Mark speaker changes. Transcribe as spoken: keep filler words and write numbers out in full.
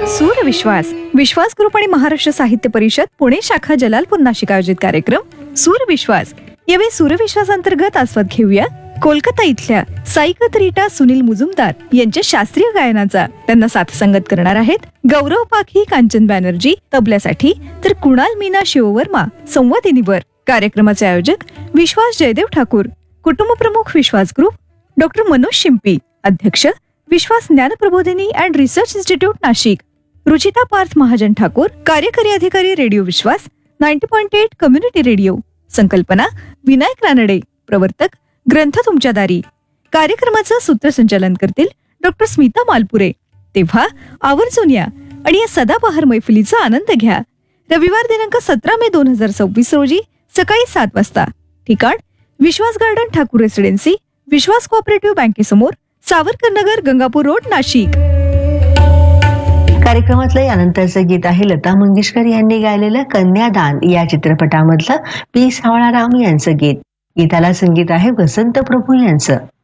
Speaker 1: सूरविश्वास विश्वास group आणि महाराष्ट्र साहित्य परिषद पुणे शाखा जलालपूर नाशिक आयोजित कार्यक्रम सूरविश्वास. यावेळी सूरविश्वास अंतर्गत आस्वाद घेऊया कोलकाता इथल्या साईकत रीटा सुनील मुजुमदार यांच्या शास्त्रीय गायनाचा. त्यांना साथसंगत करणार आहेत गौरव पाखी, कांचन बॅनर्जी तबल्यासाठी, तर कुणाल मीना शिववर्मा संवादिनीवर. कार्यक्रमाचे आयोजक विश्वास जयदेव ठाकूर, कुटुंब प्रमुख विश्वास ग्रुप, डॉक्टर मनोज शिंपी, अध्यक्ष विश्वास ज्ञान प्रबोधिनी and research institute Nashik, Ruchita Parth Mahajan Thakur, कार्यकारी अधिकारी रेडिओ विश्वास ninety point eight community radio. संकल्पना विनायक रानडे, प्रवर्तक ग्रंथ तुमच्या दारी. कार्यक्रमाचं सूत्रसंचालन करतील डॉक्टर स्मिता मालपुरे. तेव्हा आवर्जून या आणि या सदाबहार मैफिलीचा आनंद घ्या. रविवार दिनांक सतरा मे दोन हजार सव्वीस रोजी सकाळी सात वाजता. ठिकाण विश्वास गार्डन, ठाकूर रेसिडेन्सी, विश्वास कोऑपरेटिव्ह बँकेसमोर, सावरकर नगर, गंगापूर रोड, नाशिक.
Speaker 2: कार्यक्रमातलं यानंतरचं गीत आहे लता मंगेशकर यांनी गायलेलं कन्यादान या चित्रपटामधलं पी सावळाराम यांचं गीत. गीताला संगीत आहे वसंत प्रभू यांचं.